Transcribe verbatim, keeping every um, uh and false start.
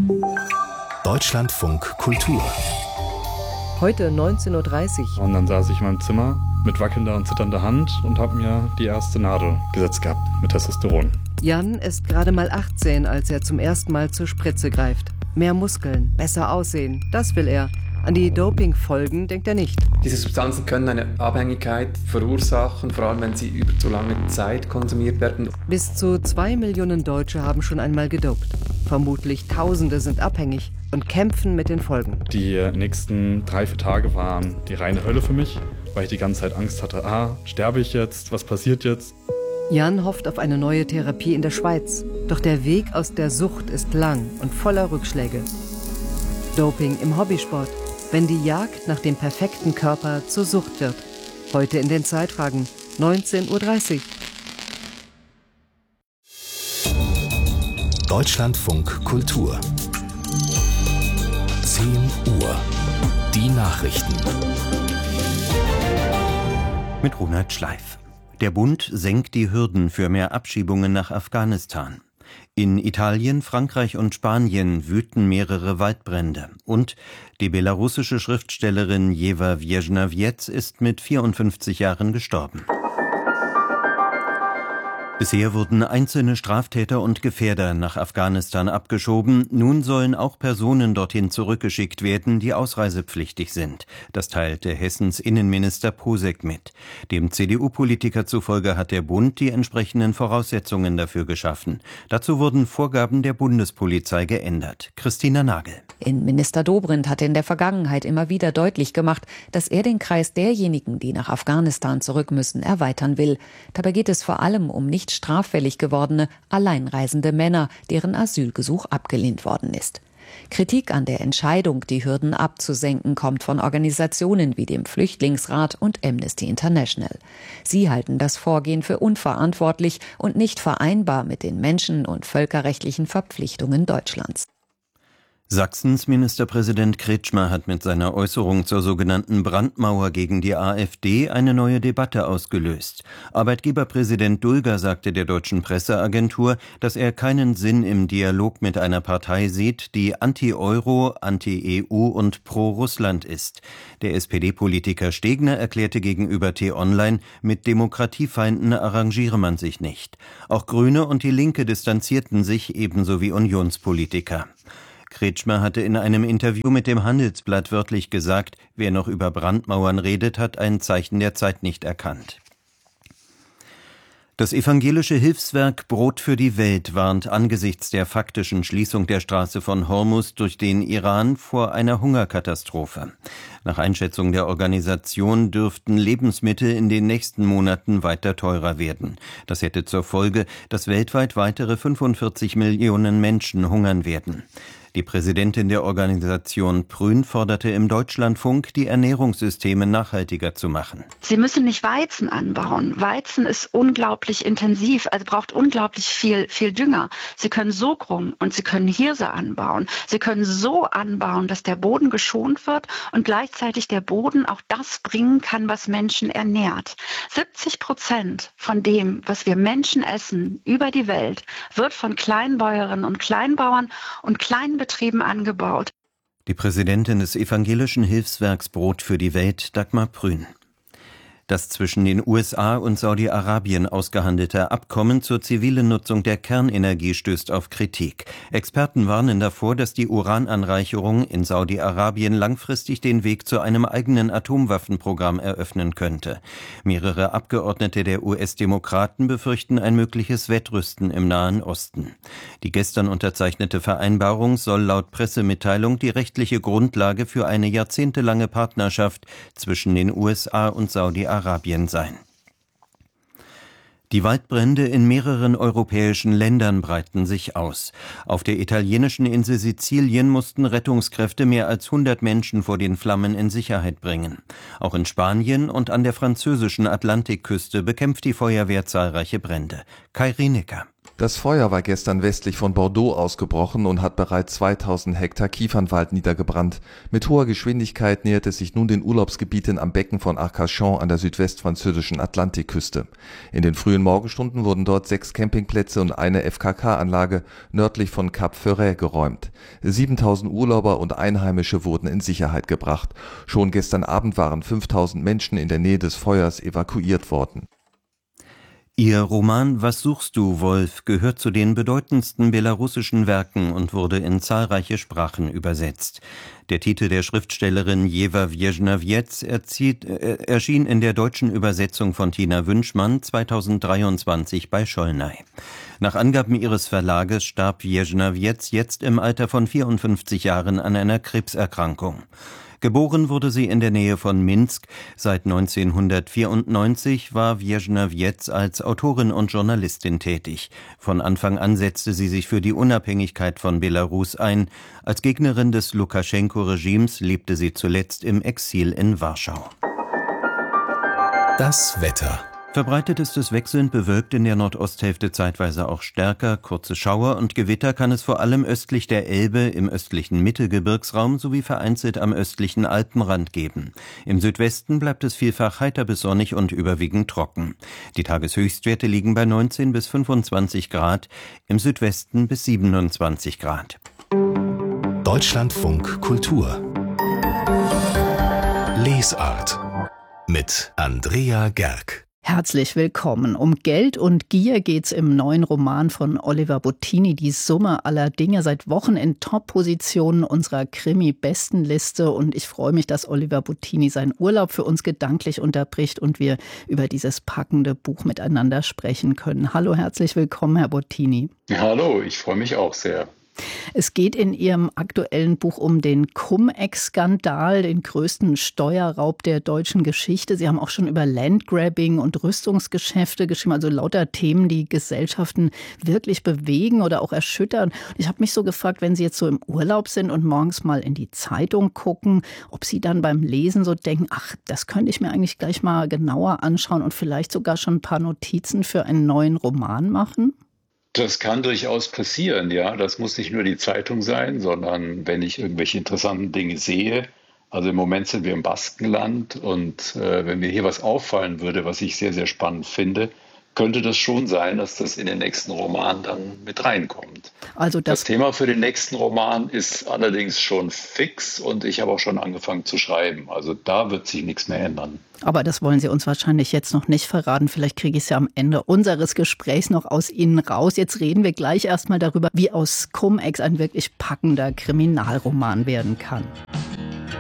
Deutschlandfunk Kultur. Heute neunzehn Uhr dreißig. Und dann saß ich in meinem Zimmer mit wackelnder und zitternder Hand und habe mir die erste Nadel gesetzt gehabt mit Testosteron. Jan ist gerade mal achtzehn, als er zum ersten Mal zur Spritze greift. Mehr Muskeln, besser aussehen, das will er. An die Dopingfolgen denkt er nicht. Diese Substanzen können eine Abhängigkeit verursachen, vor allem wenn sie über zu lange Zeit konsumiert werden. Bis zu zwei Millionen Deutsche haben schon einmal gedopt. Vermutlich Tausende sind abhängig und kämpfen mit den Folgen. Die nächsten drei, vier Tage waren die reine Hölle für mich, weil ich die ganze Zeit Angst hatte, ah, sterbe ich jetzt, was passiert jetzt? Jan hofft auf eine neue Therapie in der Schweiz. Doch der Weg aus der Sucht ist lang und voller Rückschläge. Doping im Hobbysport. Wenn die Jagd nach dem perfekten Körper zur Sucht wird. Heute in den Zeitfragen, neunzehn Uhr dreißig. Deutschlandfunk Kultur. zehn Uhr. Die Nachrichten. Mit Ronald Schleif. Der Bund senkt die Hürden für mehr Abschiebungen nach Afghanistan. In Italien, Frankreich und Spanien wüten mehrere Waldbrände. Und die belarussische Schriftstellerin Jewa Wierzchnawiec ist mit vierundfünfzig Jahren gestorben. Bisher wurden einzelne Straftäter und Gefährder nach Afghanistan abgeschoben. Nun sollen auch Personen dorthin zurückgeschickt werden, die ausreisepflichtig sind. Das teilte Hessens Innenminister Posek mit. Dem C D U-Politiker zufolge hat der Bund die entsprechenden Voraussetzungen dafür geschaffen. Dazu wurden Vorgaben der Bundespolizei geändert. Christina Nagel. Innenminister Dobrindt hatte in der Vergangenheit immer wieder deutlich gemacht, dass er den Kreis derjenigen, die nach Afghanistan zurück müssen, erweitern will. Dabei geht es vor allem um nicht straffällig gewordene, alleinreisende Männer, deren Asylgesuch abgelehnt worden ist. Kritik an der Entscheidung, die Hürden abzusenken, kommt von Organisationen wie dem Flüchtlingsrat und Amnesty International. Sie halten das Vorgehen für unverantwortlich und nicht vereinbar mit den menschen- und völkerrechtlichen Verpflichtungen Deutschlands. Sachsens Ministerpräsident Kretschmer hat mit seiner Äußerung zur sogenannten Brandmauer gegen die AfD eine neue Debatte ausgelöst. Arbeitgeberpräsident Dulger sagte der deutschen Presseagentur, dass er keinen Sinn im Dialog mit einer Partei sieht, die anti-Euro, anti-E U und pro-Russland ist. Der S P D-Politiker Stegner erklärte gegenüber T-Online, mit Demokratiefeinden arrangiere man sich nicht. Auch Grüne und die Linke distanzierten sich, ebenso wie Unionspolitiker. Kretschmer hatte in einem Interview mit dem Handelsblatt wörtlich gesagt, wer noch über Brandmauern redet, hat ein Zeichen der Zeit nicht erkannt. Das evangelische Hilfswerk Brot für die Welt warnt angesichts der faktischen Schließung der Straße von Hormuz durch den Iran vor einer Hungerkatastrophe. Nach Einschätzung der Organisation dürften Lebensmittel in den nächsten Monaten weiter teurer werden. Das hätte zur Folge, dass weltweit weitere fünfundvierzig Millionen Menschen hungern werden. Die Präsidentin der Organisation Prün forderte im Deutschlandfunk, die Ernährungssysteme nachhaltiger zu machen. Sie müssen nicht Weizen anbauen. Weizen ist unglaublich intensiv, also braucht unglaublich viel, viel Dünger. Sie können Sorghum und Sie können Hirse anbauen. Sie können so anbauen, dass der Boden geschont wird und gleichzeitig der Boden auch das bringen kann, was Menschen ernährt. siebzig Prozent von dem, was wir Menschen essen über die Welt, wird von Kleinbäuerinnen und Kleinbauern und kleinen Betrieben angebaut. Die Präsidentin des evangelischen Hilfswerks Brot für die Welt, Dagmar Prün. Das zwischen den U S A und Saudi-Arabien ausgehandelte Abkommen zur zivilen Nutzung der Kernenergie stößt auf Kritik. Experten warnen davor, dass die Urananreicherung in Saudi-Arabien langfristig den Weg zu einem eigenen Atomwaffenprogramm eröffnen könnte. Mehrere Abgeordnete der U S-Demokraten befürchten ein mögliches Wettrüsten im Nahen Osten. Die gestern unterzeichnete Vereinbarung soll laut Pressemitteilung die rechtliche Grundlage für eine jahrzehntelange Partnerschaft zwischen den U S A und Saudi-Arabien Arabien sein. Die Waldbrände in mehreren europäischen Ländern breiten sich aus. Auf der italienischen Insel Sizilien mussten Rettungskräfte mehr als hundert Menschen vor den Flammen in Sicherheit bringen. Auch in Spanien und an der französischen Atlantikküste bekämpft die Feuerwehr zahlreiche Brände. Kai Rienecker. Das Feuer war gestern westlich von Bordeaux ausgebrochen und hat bereits zweitausend Hektar Kiefernwald niedergebrannt. Mit hoher Geschwindigkeit nähert es sich nun den Urlaubsgebieten am Becken von Arcachon an der südwestfranzösischen Atlantikküste. In den frühen Morgenstunden wurden dort sechs Campingplätze und eine F K K-Anlage nördlich von Cap Ferret geräumt. siebentausend Urlauber und Einheimische wurden in Sicherheit gebracht. Schon gestern Abend waren fünftausend Menschen in der Nähe des Feuers evakuiert worden. Ihr Roman »Was suchst du, Wolf« gehört zu den bedeutendsten belarussischen Werken und wurde in zahlreiche Sprachen übersetzt. Der Titel der Schriftstellerin Jewa Wierzchnowiec äh, erschien in der deutschen Übersetzung von Tina Wünschmann zweitausenddreiundzwanzig bei Schollnay. Nach Angaben ihres Verlages starb Wierzchnowiec jetzt im Alter von vierundfünfzig Jahren an einer Krebserkrankung. Geboren wurde sie in der Nähe von Minsk. Seit neunzehnhundertvierundneunzig war Wierzchnowiec als Autorin und Journalistin tätig. Von Anfang an setzte sie sich für die Unabhängigkeit von Belarus ein. Als Gegnerin des Lukaschenko-Regimes lebte sie zuletzt im Exil in Warschau. Das Wetter. Verbreitet ist es wechselnd bewölkt, in der Nordosthälfte zeitweise auch stärker. Kurze Schauer und Gewitter kann es vor allem östlich der Elbe, im östlichen Mittelgebirgsraum sowie vereinzelt am östlichen Alpenrand geben. Im Südwesten bleibt es vielfach heiter bis sonnig und überwiegend trocken. Die Tageshöchstwerte liegen bei neunzehn bis fünfundzwanzig Grad, im Südwesten bis siebenundzwanzig Grad. Deutschlandfunk Kultur. Lesart mit Andrea Gerg. Herzlich willkommen. Um Geld und Gier geht's im neuen Roman von Oliver Bottini, Die Summe aller Dinge, seit Wochen in Top-Positionen unserer Krimi-Bestenliste. Und ich freue mich, dass Oliver Bottini seinen Urlaub für uns gedanklich unterbricht und wir über dieses packende Buch miteinander sprechen können. Hallo, herzlich willkommen, Herr Bottini. Hallo, ich freue mich auch sehr. Es geht in Ihrem aktuellen Buch um den Cum-Ex-Skandal, den größten Steuerraub der deutschen Geschichte. Sie haben auch schon über Landgrabbing und Rüstungsgeschäfte geschrieben, also lauter Themen, die Gesellschaften wirklich bewegen oder auch erschüttern. Ich habe mich so gefragt, wenn Sie jetzt so im Urlaub sind und morgens mal in die Zeitung gucken, ob Sie dann beim Lesen so denken, ach, das könnte ich mir eigentlich gleich mal genauer anschauen und vielleicht sogar schon ein paar Notizen für einen neuen Roman machen? Das kann durchaus passieren, ja. Das muss nicht nur die Zeitung sein, sondern wenn ich irgendwelche interessanten Dinge sehe. Also im Moment sind wir im Baskenland und äh, wenn mir hier was auffallen würde, was ich sehr, sehr spannend finde, könnte das schon sein, dass das in den nächsten Roman dann mit reinkommt. Also das, das Thema für den nächsten Roman ist allerdings schon fix und ich habe auch schon angefangen zu schreiben. Also da wird sich nichts mehr ändern. Aber das wollen Sie uns wahrscheinlich jetzt noch nicht verraten. Vielleicht kriege ich es ja am Ende unseres Gesprächs noch aus Ihnen raus. Jetzt reden wir gleich erstmal darüber, wie aus Cum-Ex ein wirklich packender Kriminalroman werden kann.